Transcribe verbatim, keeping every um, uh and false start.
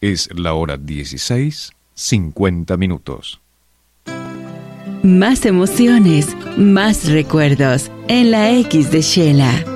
Es la hora dieciséis, cincuenta minutos. Más emociones, más recuerdos en la X de Shela.